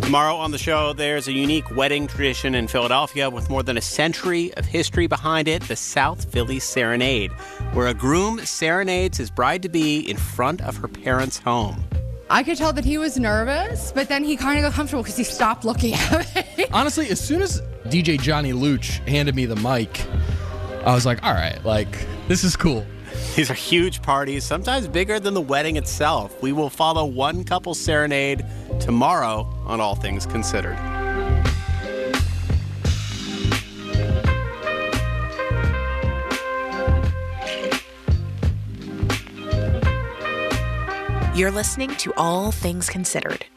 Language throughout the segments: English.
Tomorrow on the show, there's a unique wedding tradition in Philadelphia with more than a century of history behind it, the South Philly Serenade, where a groom serenades his bride-to-be in front of her parents' home. I could tell that he was nervous, but then he kind of got comfortable because he stopped looking at me. Honestly, as soon as DJ Johnny Luch handed me the mic, I was like, all right, this is cool. These are huge parties, sometimes bigger than the wedding itself. We will follow one couple's serenade tomorrow on All Things Considered. You're listening to All Things Considered.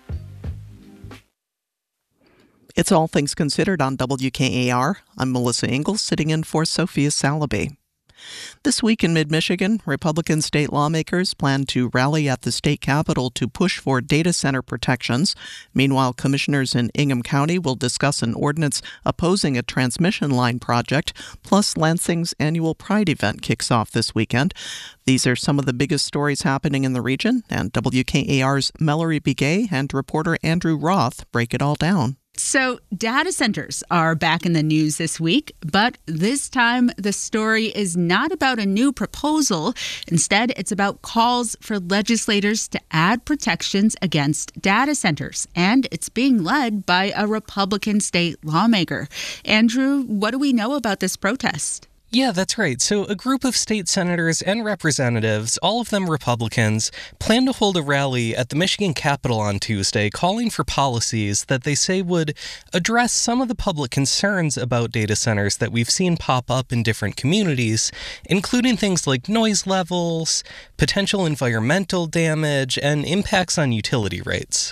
It's All Things Considered on WKAR. I'm Melissa Ingalls, sitting in for Sophia Salaby. This week in mid-Michigan, Republican state lawmakers plan to rally at the state capitol to push for data center protections. Meanwhile, commissioners in Ingham County will discuss an ordinance opposing a transmission line project, plus Lansing's annual Pride event kicks off this weekend. These are some of the biggest stories happening in the region, and WKAR's Mallory Begay and reporter Andrew Roth break it all down. So data centers are back in the news this week, but this time the story is not about a new proposal. Instead, it's about calls for legislators to add protections against data centers, and it's being led by a Republican state lawmaker. Andrew, what do we know about this protest? Yeah, that's right. So a group of state senators and representatives, all of them Republicans, plan to hold a rally at the Michigan Capitol on Tuesday calling for policies that they say would address some of the public concerns about data centers that we've seen pop up in different communities, including things like noise levels, potential environmental damage, and impacts on utility rates.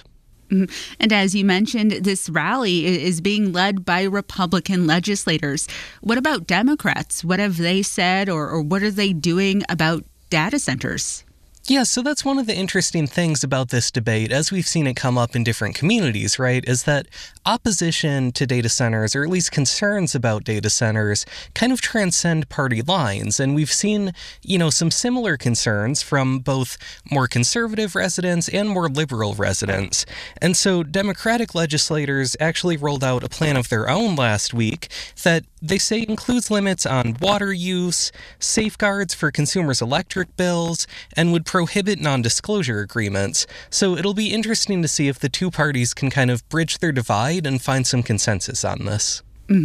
And as you mentioned, this rally is being led by Republican legislators. What about Democrats? What have they said, or what are they doing about data centers? Yeah, so that's one of the interesting things about this debate, as we've seen it come up in different communities, right, is that opposition to data centers, or at least concerns about data centers, kind of transcend party lines. And we've seen, some similar concerns from both more conservative residents and more liberal residents. And so Democratic legislators actually rolled out a plan of their own last week that they say includes limits on water use, safeguards for consumers' electric bills, and would prohibit non-disclosure agreements. So it'll be interesting to see if the two parties can kind of bridge their divide and find some consensus on this.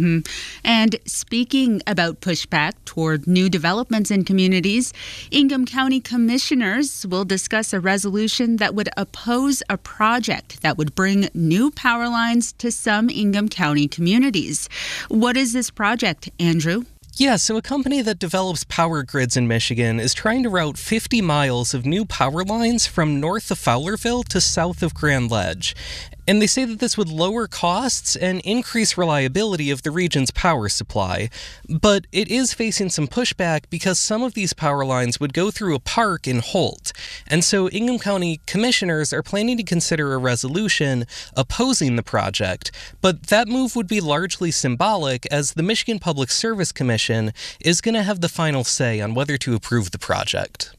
And speaking about pushback toward new developments in communities, Ingham County commissioners will discuss a resolution that would oppose a project that would bring new power lines to some Ingham County communities. What is this project, Andrew? Yeah, so a company that develops power grids in Michigan is trying to route 50 miles of new power lines from north of Fowlerville to south of Grand Ledge. And they say that this would lower costs and increase reliability of the region's power supply. But it is facing some pushback because some of these power lines would go through a park in Holt. And so Ingham County commissioners are planning to consider a resolution opposing the project. But that move would be largely symbolic, as the Michigan Public Service Commission is going to have the final say on whether to approve the project.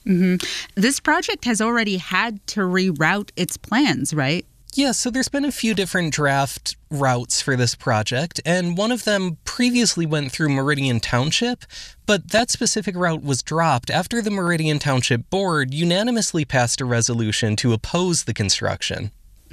This project has already had to reroute its plans, right? Yeah, so there's been a few different draft routes for this project, and one of them previously went through Meridian Township, but that specific route was dropped after the Meridian Township Board unanimously passed a resolution to oppose the construction.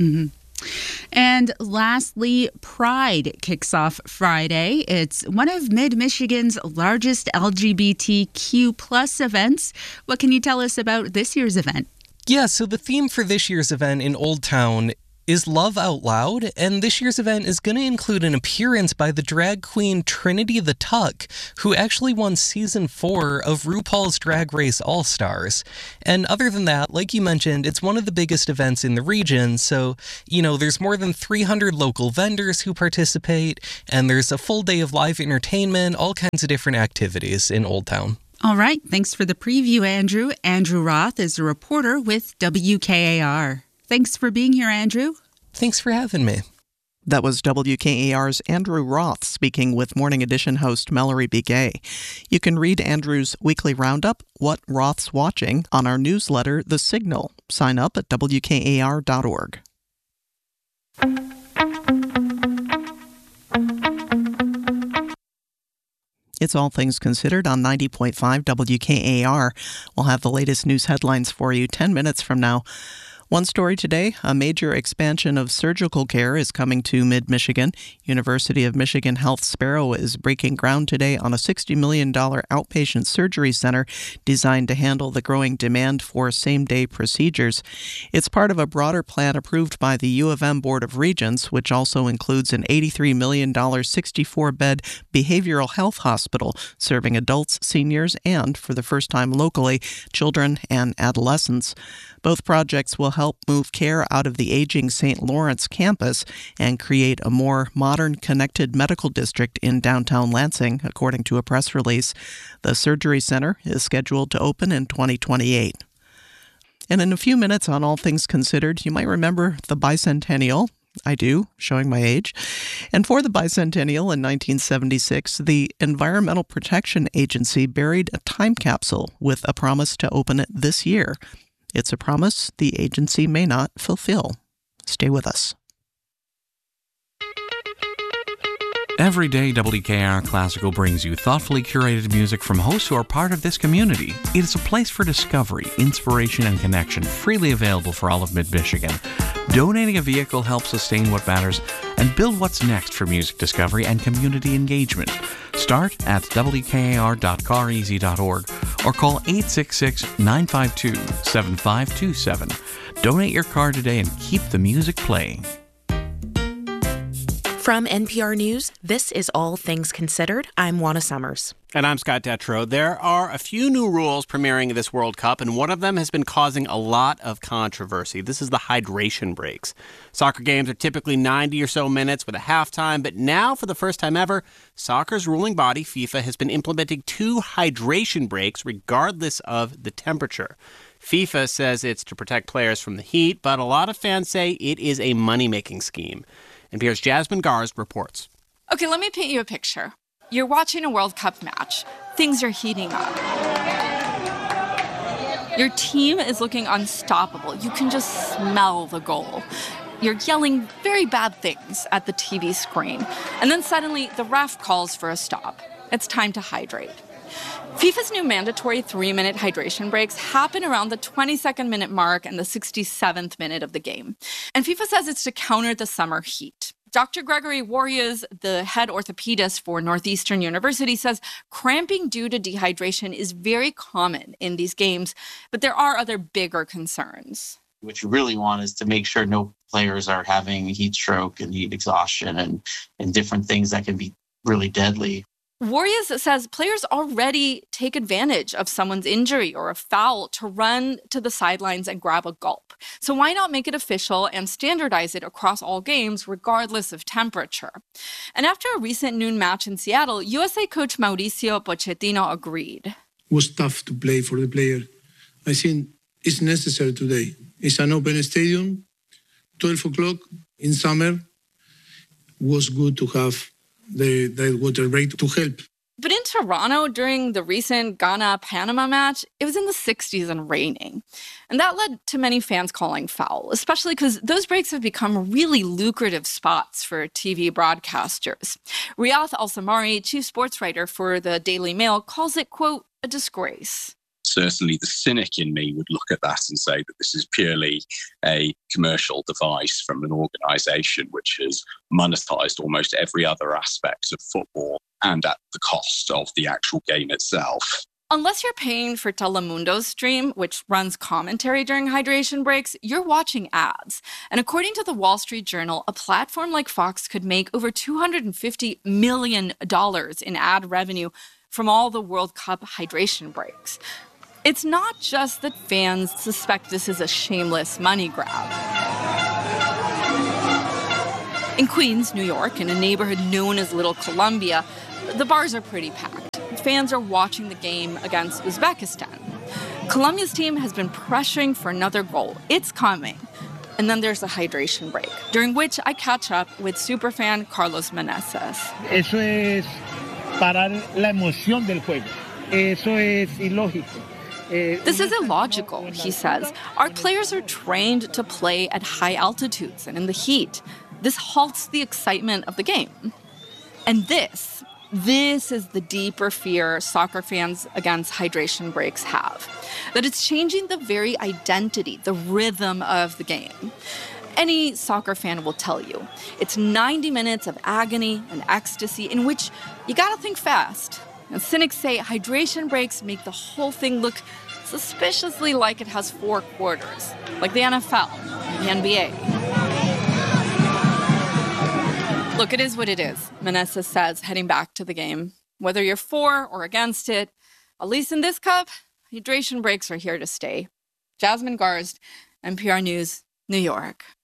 And lastly, Pride kicks off Friday. It's one of Mid-Michigan's largest LGBTQ plus events. What can you tell us about this year's event? Yeah, so the theme for this year's event in Old Town is Love Out Loud, and this year's event is going to include an appearance by the drag queen Trinity the Tuck, who actually won Season 4 of RuPaul's Drag Race All-Stars. And other than that, like you mentioned, it's one of the biggest events in the region, so, there's more than 300 local vendors who participate, and there's a full day of live entertainment, all kinds of different activities in Old Town. All right, thanks for the preview, Andrew. Andrew Roth is a reporter with WKAR. Thanks for being here, Andrew. Thanks for having me. That was WKAR's Andrew Roth speaking with Morning Edition host Mallory Begay. You can read Andrew's weekly roundup, What Roth's Watching, on our newsletter, The Signal. Sign up at WKAR.org. It's All Things Considered on 90.5 WKAR. We'll have the latest news headlines for you 10 minutes from now. One story today, a major expansion of surgical care is coming to mid-Michigan. University of Michigan Health Sparrow is breaking ground today on a $60 million outpatient surgery center designed to handle the growing demand for same-day procedures. It's part of a broader plan approved by the U of M Board of Regents, which also includes an $83 million 64-bed behavioral health hospital serving adults, seniors, and, for the first time locally, children and adolescents. Both projects will help move care out of the aging St. Lawrence campus and create a more modern, connected medical district in downtown Lansing, according to a press release. The surgery center is scheduled to open in 2028. And in a few minutes on All Things Considered, you might remember the bicentennial. I do, showing my age. And for the bicentennial in 1976, the Environmental Protection Agency buried a time capsule with a promise to open it this year. It's a promise the agency may not fulfill. Stay with us. Every day, WKR Classical brings you thoughtfully curated music from hosts who are part of this community. It is a place for discovery, inspiration, and connection, freely available for all of mid-Michigan. Donating a vehicle helps sustain what matters and build what's next for music discovery and community engagement. Start at wkar.careasy.org or call 866-952-7527. Donate your car today and keep the music playing. From NPR News, this is All Things Considered. I'm Juana Summers. And I'm Scott Detrow. There are a few new rules premiering this World Cup, and one of them has been causing a lot of controversy. This is the hydration breaks. Soccer games are typically 90 or so minutes with a halftime, but now, for the first time ever, soccer's ruling body, FIFA, has been implementing 2 hydration breaks regardless of the temperature. FIFA says it's to protect players from the heat, but a lot of fans say it is a money-making scheme. NPR's Jasmine Garst reports. Okay, let me paint you a picture. You're watching a World Cup match. Things are heating up. Your team is looking unstoppable. You can just smell the goal. You're yelling very bad things at the TV screen. And then suddenly, the ref calls for a stop. It's time to hydrate. FIFA's new mandatory 3-minute hydration breaks happen around the 22nd minute mark and the 67th minute of the game. And FIFA says it's to counter the summer heat. Dr. Gregory Warriors, the head orthopedist for Northeastern University, says cramping due to dehydration is very common in these games, but there are other bigger concerns. What you really want is to make sure no players are having heat stroke and heat exhaustion and different things that can be really deadly. Warriors says players already take advantage of someone's injury or a foul to run to the sidelines and grab a gulp. So why not make it official and standardize it across all games, regardless of temperature? And after a recent noon match in Seattle, USA coach Mauricio Pochettino agreed. It was tough to play for the player. I think it's necessary today. It's an open stadium, 12 o'clock in summer. Was good to have the water break to help. But in Toronto, during the recent Ghana-Panama match, it was in the 60s and raining. And that led to many fans calling foul, especially because those breaks have become really lucrative spots for TV broadcasters. Riath Al-Samari, chief sports writer for the Daily Mail, calls it, quote, a disgrace. Certainly the cynic in me would look at that and say that this is purely a commercial device from an organisation which has monetized almost every other aspect of football and at the cost of the actual game itself. Unless you're paying for Telemundo's stream, which runs commentary during hydration breaks, you're watching ads. And according to the Wall Street Journal, a platform like Fox could make over $250 million in ad revenue from all the World Cup hydration breaks. It's not just that fans suspect this is a shameless money grab. In Queens, New York, in a neighborhood known as Little Columbia, the bars are pretty packed. Fans are watching the game against Uzbekistan. Colombia's team has been pressuring for another goal. It's coming. And then there's the hydration break, during which I catch up with superfan Carlos Meneses. Eso es parar la emoción del juego. Eso es ilógico. This is illogical, he says. Our players are trained to play at high altitudes and in the heat. this halts the excitement of the game. And this is the deeper fear soccer fans against hydration breaks have, that it's changing the very identity, the rhythm of the game. Any soccer fan will tell you it's 90 minutes of agony and ecstasy in which you gotta think fast. And cynics say hydration breaks make the whole thing look suspiciously like it has 4 quarters, like the NFL, the NBA. Look, it is what it is, Meneses says, heading back to the game. Whether you're for or against it, at least in this cup, hydration breaks are here to stay. Jasmine Garsd, NPR News, New York.